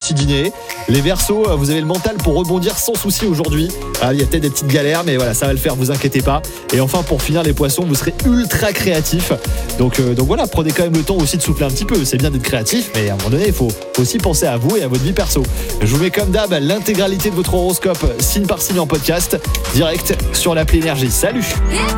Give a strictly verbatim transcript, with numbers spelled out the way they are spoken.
petit dîner. Les Verseaux, vous avez le mental pour rebondir sans souci aujourd'hui. Ah, il y a peut-être des petites galères, mais voilà, ça va le faire, vous inquiétez pas. Et enfin, pour finir, les Poissons, vous serez ultra créatifs. Donc, euh, donc voilà, prenez quand même le temps aussi de souffler un petit peu. C'est bien d'être créatif, mais à un moment donné, il faut, faut aussi penser à vous et à votre vie perso. Je vous mets comme d'hab l'intégralité de votre horoscope, signe par signe en podcast, direct sur l'appli Énergie. Salut!